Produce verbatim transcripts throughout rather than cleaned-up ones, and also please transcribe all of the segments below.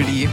Oldie.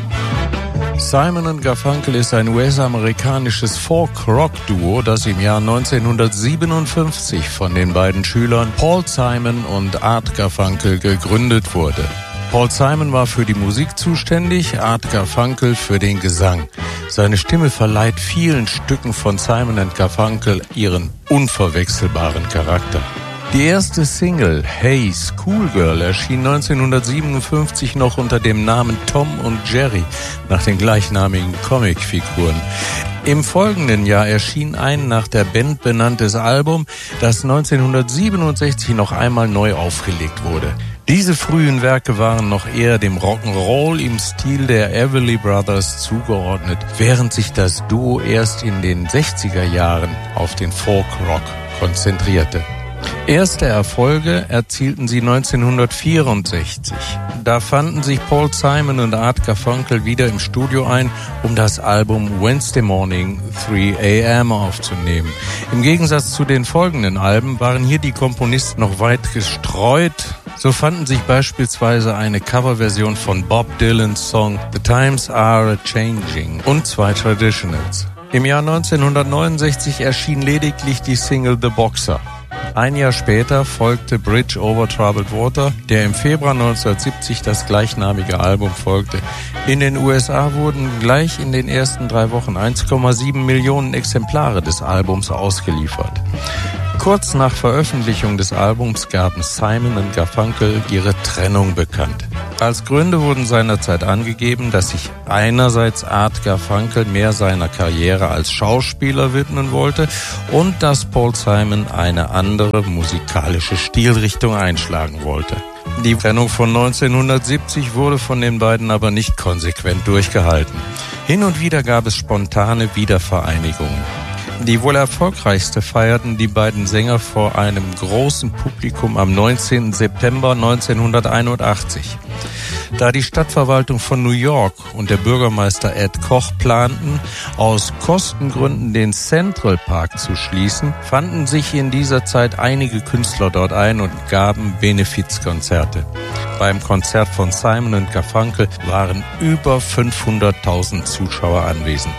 Simon and Garfunkel ist ein U S-amerikanisches Folk-Rock-Duo, das im Jahr neunzehnhundertsiebenundfünfzig von den beiden Schülern Paul Simon und Art Garfunkel gegründet wurde. Paul Simon war für die Musik zuständig, Art Garfunkel für den Gesang. Seine Stimme verleiht vielen Stücken von Simon and Garfunkel ihren unverwechselbaren Charakter. Die erste Single, Hey Schoolgirl, erschien neunzehnhundertsiebenundfünfzig noch unter dem Namen Tom und Jerry, nach den gleichnamigen Comicfiguren. Im folgenden Jahr erschien ein nach der Band benanntes Album, das neunzehnhundertsiebenundsechzig noch einmal neu aufgelegt wurde. Diese frühen Werke waren noch eher dem Rock'n'Roll im Stil der Everly Brothers zugeordnet, während sich das Duo erst in den sechziger Jahren auf den Folk-Rock konzentrierte. Erste Erfolge erzielten sie neunzehnhundertvierundsechzig. Da fanden sich Paul Simon und Art Garfunkel wieder im Studio ein, um das Album Wednesday Morning three a m aufzunehmen. Im Gegensatz zu den folgenden Alben waren hier die Komponisten noch weit gestreut. So fanden sich beispielsweise eine Coverversion von Bob Dylans Song The Times Are A-Changing und zwei Traditionals. Im Jahr neunzehnhundertneunundsechzig erschien lediglich die Single The Boxer. Ein Jahr später folgte Bridge Over Troubled Water, der im Februar neunzehnhundertsiebzig das gleichnamige Album folgte. In den U S A wurden gleich in den ersten drei Wochen eins Komma sieben Millionen Exemplare des Albums ausgeliefert. Kurz nach Veröffentlichung des Albums gaben Simon und Garfunkel ihre Trennung bekannt. Als Gründe wurden seinerzeit angegeben, dass sich einerseits Art Garfunkel mehr seiner Karriere als Schauspieler widmen wollte und dass Paul Simon eine andere musikalische Stilrichtung einschlagen wollte. Die Trennung von neunzehnhundertsiebzig wurde von den beiden aber nicht konsequent durchgehalten. Hin und wieder gab es spontane Wiedervereinigungen. Die wohl erfolgreichste feierten die beiden Sänger vor einem großen Publikum am neunzehnten September neunzehnhunderteinundachtzig. Da die Stadtverwaltung von New York und der Bürgermeister Ed Koch planten, aus Kostengründen den Central Park zu schließen, fanden sich in dieser Zeit einige Künstler dort ein und gaben Benefizkonzerte. Beim Konzert von Simon und Garfunkel waren über fünfhunderttausend Zuschauer anwesend.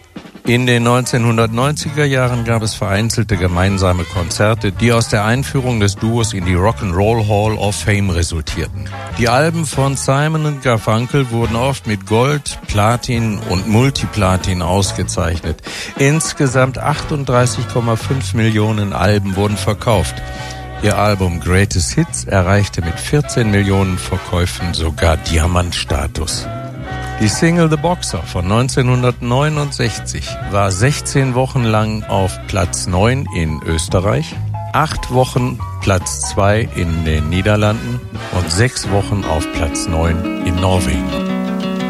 In den neunzehnhundertneunziger Jahren gab es vereinzelte gemeinsame Konzerte, die aus der Einführung des Duos in die Rock'n'Roll Hall of Fame resultierten. Die Alben von Simon und Garfunkel wurden oft mit Gold, Platin und Multiplatin ausgezeichnet. Insgesamt achtunddreißig Komma fünf Millionen Alben wurden verkauft. Ihr Album Greatest Hits erreichte mit vierzehn Millionen Verkäufen sogar Diamantstatus. Die Single The Boxer von neunzehnhundertneunundsechzig war sechzehn Wochen lang auf Platz neun in Österreich, acht Wochen Platz zwei in den Niederlanden und sechs Wochen auf Platz neun in Norwegen.